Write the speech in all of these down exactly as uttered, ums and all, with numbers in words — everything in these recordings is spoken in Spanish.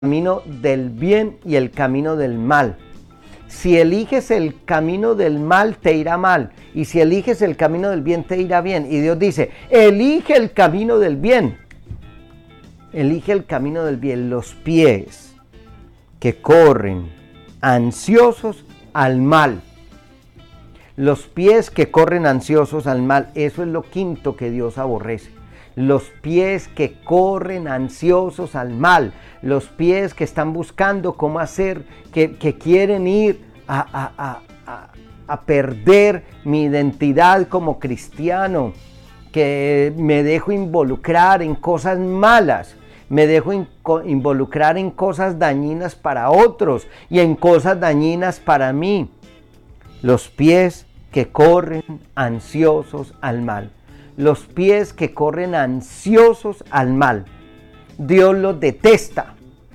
camino del bien y el camino del mal. Si eliges el camino del mal, te irá mal. Y si eliges el camino del bien, te irá bien. Y Dios dice, elige el camino del bien. Elige el camino del bien. Los pies que corren ansiosos al mal. Los pies que corren ansiosos al mal. Eso es lo quinto que Dios aborrece. Los pies que corren ansiosos al mal, los pies que están buscando cómo hacer, que, que quieren ir a, a, a, a, a perder mi identidad como cristiano, que me dejo involucrar en cosas malas, me dejo in, involucrar en cosas dañinas para otros y en cosas dañinas para mí. Los pies que corren ansiosos al mal. Los pies que corren ansiosos al mal. Dios los detesta.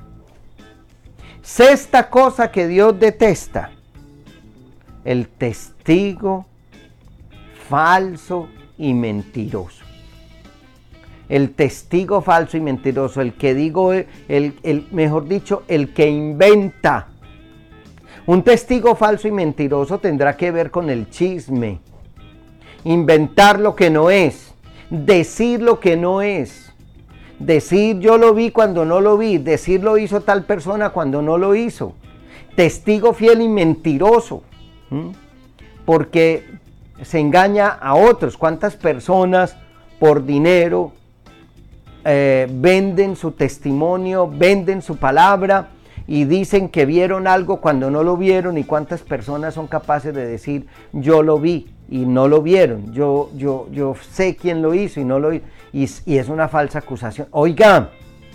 Sexta cosa que Dios detesta: el testigo falso y mentiroso. El testigo falso y mentiroso, el que digo, el, el, mejor dicho, el que inventa. Un testigo falso y mentiroso tendrá que ver con el chisme. Inventar lo que no es, decir lo que no es, decir yo lo vi cuando no lo vi, decir lo hizo tal persona cuando no lo hizo. Testigo fiel y mentiroso, ¿m? Porque se engaña a otros. ¿Cuántas personas por dinero eh, venden su testimonio, venden su palabra y dicen que vieron algo cuando no lo vieron? ¿Y cuántas personas son capaces de decir yo lo vi y no lo vieron? Yo, yo, yo sé quién lo hizo y no lo hizo. Y, y es una falsa acusación. Oiga,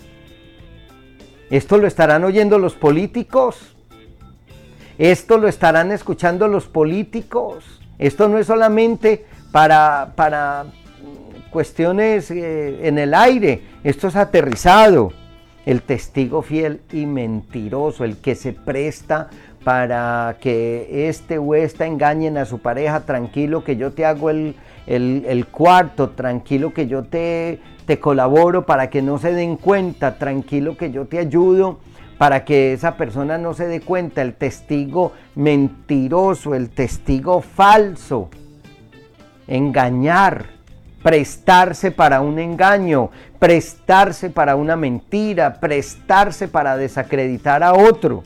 ¿esto lo estarán oyendo los políticos? ¿Esto lo estarán escuchando los políticos? Esto no es solamente para, para cuestiones eh, en el aire. Esto es aterrizado. El testigo fiel y mentiroso, el que se presta para que este o esta engañen a su pareja. Tranquilo que yo te hago el, el, el cuarto, tranquilo que yo te, te colaboro para que no se den cuenta, tranquilo que yo te ayudo para que esa persona no se dé cuenta. El testigo mentiroso, el testigo falso, engañar, prestarse para un engaño, prestarse para una mentira, prestarse para desacreditar a otro.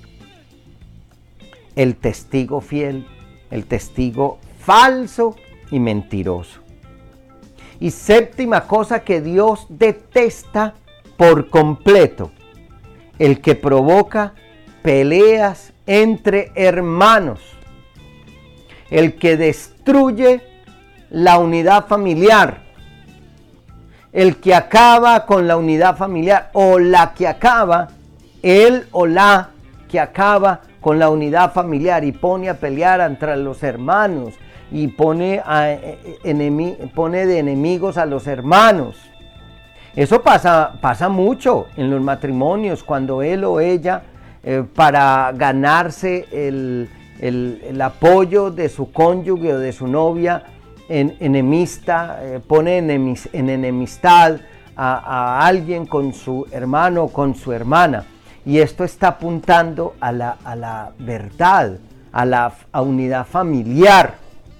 El testigo fiel, el testigo falso y mentiroso. Y séptima cosa que Dios detesta por completo: el que provoca peleas entre hermanos, el que destruye la unidad familiar, el que acaba con la unidad familiar, o la que acaba, él o la que acaba con la unidad familiar y pone a pelear entre los hermanos y pone, a, enemi, pone de enemigos a los hermanos. Eso pasa, pasa mucho en los matrimonios, cuando él o ella, eh, para ganarse el, el, el apoyo de su cónyuge o de su novia, en, enemista, eh, pone enemis, en enemistad a, a alguien con su hermano o con su hermana. Y esto está apuntando a la, a la verdad, a la a unidad familiar.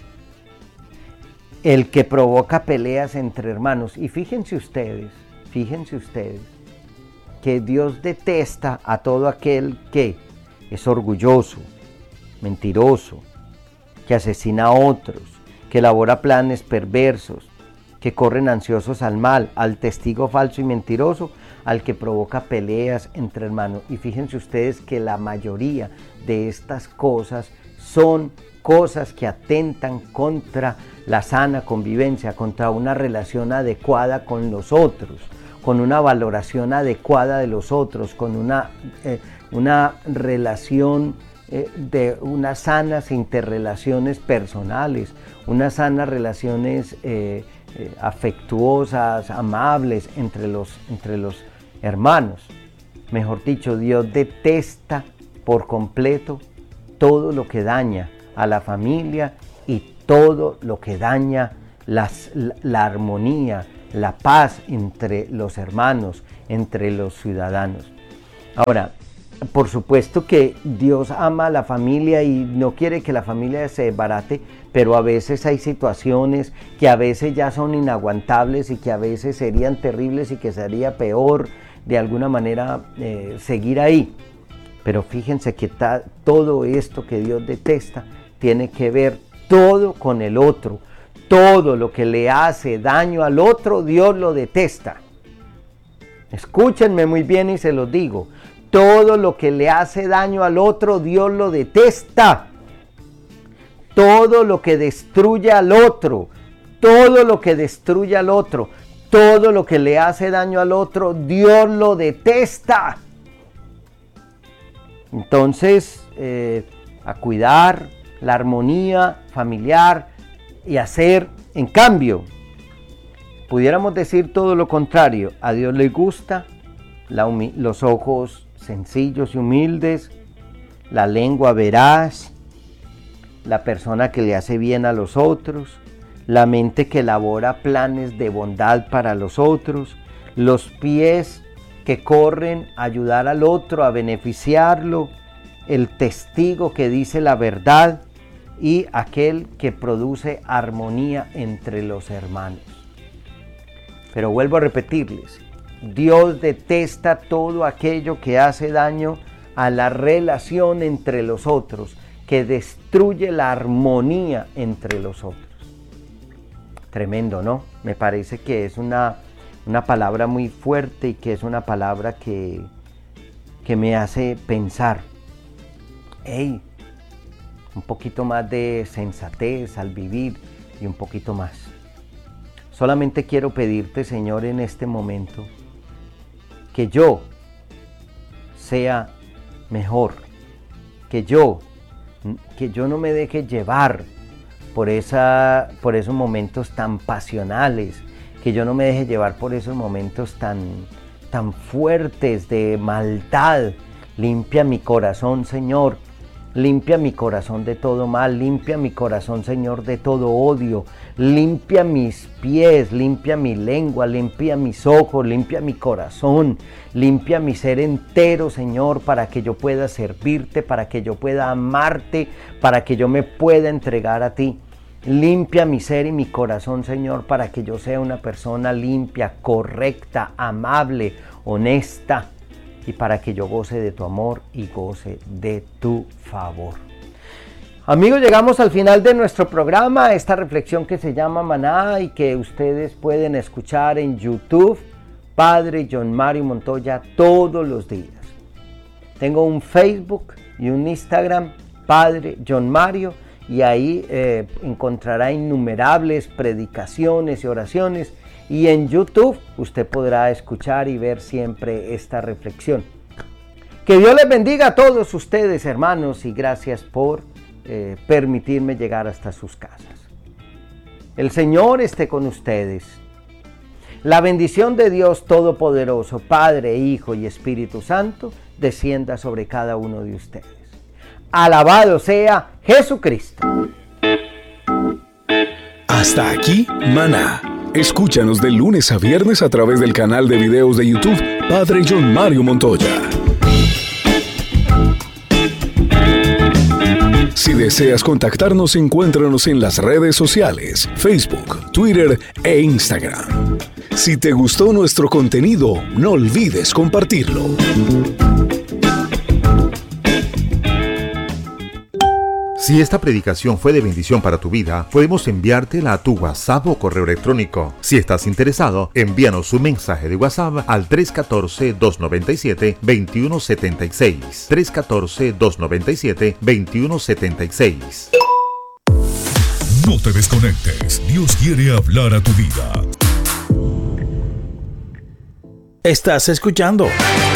El que provoca peleas entre hermanos. Y fíjense ustedes, fíjense ustedes, que Dios detesta a todo aquel que es orgulloso, mentiroso, que asesina a otros, que elabora planes perversos, que corren ansiosos al mal, al testigo falso y mentiroso, al que provoca peleas entre hermanos. Y fíjense ustedes que la mayoría de estas cosas son cosas que atentan contra la sana convivencia, contra una relación adecuada con los otros, con una valoración adecuada de los otros, con una, eh, una relación eh, de unas sanas interrelaciones personales, unas sanas relaciones eh, eh, afectuosas, amables entre los, entre los hermanos. Mejor dicho, Dios detesta por completo todo lo que daña a la familia y todo lo que daña las, la, la armonía, la paz entre los hermanos, entre los ciudadanos. Ahora, por supuesto que Dios ama a la familia y no quiere que la familia se desbarate, pero a veces hay situaciones que a veces ya son inaguantables y que a veces serían terribles y que sería peor de alguna manera eh, seguir ahí. Pero fíjense que ta, todo esto que Dios detesta tiene que ver todo con el otro. Todo lo que le hace daño al otro, Dios lo detesta. Escúchenme muy bien y se los digo. Todo lo que le hace daño al otro, Dios lo detesta. Todo lo que destruye al otro, todo lo que destruye al otro, todo lo que le hace daño al otro, Dios lo detesta. Entonces, eh, a cuidar la armonía familiar y hacer, en cambio, pudiéramos decir todo lo contrario. A Dios le gusta la humi- los ojos sencillos y humildes, la lengua veraz, la persona que le hace bien a los otros, la mente que elabora planes de bondad para los otros, los pies que corren a ayudar al otro, a beneficiarlo, el testigo que dice la verdad y aquel que produce armonía entre los hermanos. Pero vuelvo a repetirles, Dios detesta todo aquello que hace daño a la relación entre los otros, que destruye la armonía entre los otros. Tremendo, ¿no? Me parece que es una, una palabra muy fuerte y que es una palabra que, que me hace pensar, hey, un poquito más de sensatez al vivir y un poquito más. Solamente quiero pedirte, Señor, en este momento, que yo sea mejor, que yo, que yo no me deje llevar por, esa, por esos momentos tan pasionales, que yo no me deje llevar por esos momentos tan, tan fuertes de maldad. Limpia mi corazón, Señor. Limpia mi corazón de todo mal, limpia mi corazón, Señor, de todo odio, limpia mis pies, limpia mi lengua, limpia mis ojos, limpia mi corazón, limpia mi ser entero, Señor, para que yo pueda servirte, para que yo pueda amarte, para que yo me pueda entregar a ti. Limpia mi ser y mi corazón, Señor, para que yo sea una persona limpia, correcta, amable, honesta, y para que yo goce de tu amor y goce de tu favor. Amigos, llegamos al final de nuestro programa, esta reflexión que se llama Maná y que ustedes pueden escuchar en YouTube, Padre John Mario Montoya, todos los días. Tengo un Facebook y un Instagram, Padre John Mario, y ahí eh, encontrará innumerables predicaciones y oraciones. Y en YouTube usted podrá escuchar y ver siempre esta reflexión. Que Dios les bendiga a todos ustedes, hermanos, y gracias por eh, permitirme llegar hasta sus casas. El Señor esté con ustedes. La bendición de Dios Todopoderoso, Padre, Hijo y Espíritu Santo, descienda sobre cada uno de ustedes. Alabado sea Jesucristo. Hasta aquí, Maná. Escúchanos de lunes a viernes a través del canal de videos de YouTube Padre John Mario Montoya. Si deseas contactarnos, encuéntranos en las redes sociales, Facebook, Twitter e Instagram. Si te gustó nuestro contenido, no olvides compartirlo. Si esta predicación fue de bendición para tu vida, podemos enviártela a tu WhatsApp o correo electrónico. Si estás interesado, envíanos un mensaje de WhatsApp al tres uno cuatro, dos nueve siete, dos uno siete seis. tres uno cuatro, dos nueve siete, dos uno siete seis. No te desconectes. Dios quiere hablar a tu vida. Estás escuchando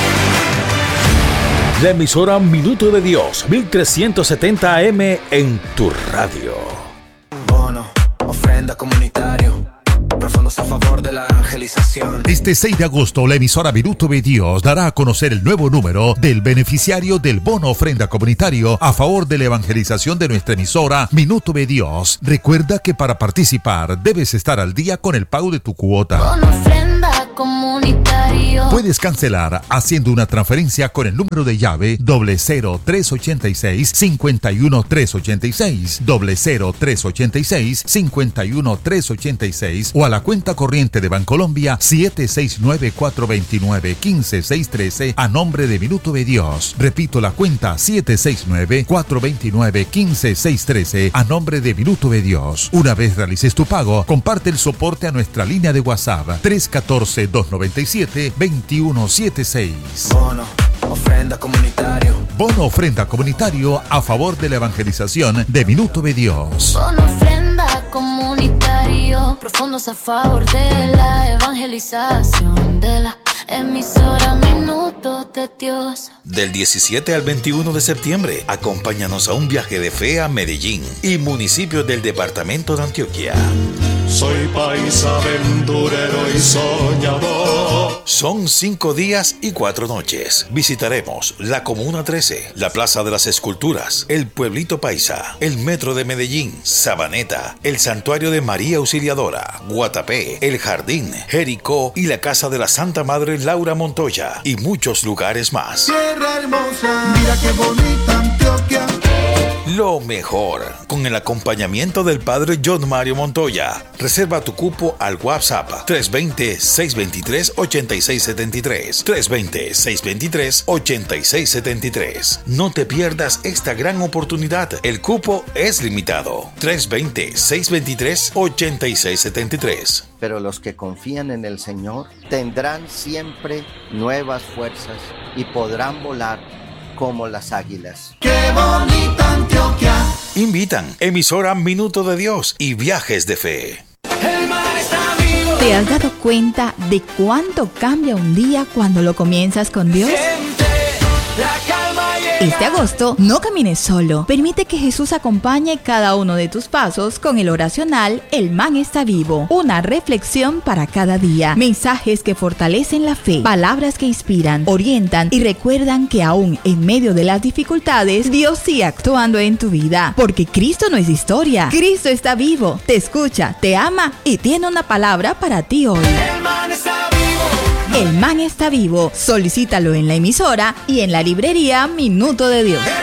la emisora Minuto de Dios, mil trescientos setenta A M en tu radio. Bono, ofrenda comunitario, profundos a favor de la evangelización. Este seis de agosto, la emisora Minuto de Dios dará a conocer el nuevo número del beneficiario del bono ofrenda comunitario a favor de la evangelización de nuestra emisora Minuto de Dios. Recuerda que para participar debes estar al día con el pago de tu cuota. Bono ofrenda comunitario. Puedes cancelar haciendo una transferencia con el número de llave doble cero tres ochenta y seis cincuenta y uno tres ochenta y seis, doble cero tres ochenta y seis cincuenta y uno tres ochenta y seis o a la cuenta corriente de Bancolombia siete seis nueve cuatro dos nueve uno cinco seis uno tres a nombre de Minuto de Dios. Repito la cuenta siete seis nueve cuatro dos nueve uno cinco seis uno tres a nombre de Minuto de Dios. Una vez realices tu pago, comparte el soporte a nuestra línea de WhatsApp tres uno cuatro dos nueve siete dos uno siete seis. Bono, ofrenda comunitario. Bono ofrenda comunitario a favor de la evangelización de Minuto de Dios. Bono ofrenda comunitario, profundos a favor de la evangelización de la emisora Minuto de Dios. Del diecisiete al veintiuno de septiembre, acompáñanos a un viaje de fe a Medellín y municipios del departamento de Antioquia. Soy paisa aventurero y soñador. Son cinco días y cuatro noches. Visitaremos la Comuna trece, la Plaza de las Esculturas, el Pueblito Paisa, el Metro de Medellín, Sabaneta, el Santuario de María Auxiliadora, Guatapé, el Jardín, Jericó y la Casa de la Santa Madre Laura Montoya y muchos lugares más. Tierra hermosa, mira qué bonita Antioquia. Lo mejor, con el acompañamiento del Padre John Mario Montoya. Reserva tu cupo al WhatsApp tres dos cero, seis dos tres, ocho seis siete tres, tres dos cero, seis dos tres, ocho seis siete tres. No te pierdas esta gran oportunidad. El cupo es limitado. tres dos cero, seis dos tres, ocho seis siete tres. Pero los que confían en el Señor tendrán siempre nuevas fuerzas y podrán volar como las águilas. ¡Qué bonita Antioquia! Invitan emisora Minuto de Dios y Viajes de Fe. El mar está vivo. ¿Te has dado cuenta de cuánto cambia un día cuando lo comienzas con Dios? Siente la calma llega. Este agosto, no camines solo. Permite que Jesús acompañe cada uno de tus pasos con el oracional El Man está vivo. Una reflexión para cada día. Mensajes que fortalecen la fe. Palabras que inspiran, orientan y recuerdan que aún en medio de las dificultades, Dios sigue actuando en tu vida. Porque Cristo no es historia. Cristo está vivo, te escucha, te ama y tiene una palabra para ti hoy. El man está vivo. El Man está vivo. Solicítalo en la emisora y en la librería Minuto de Dios.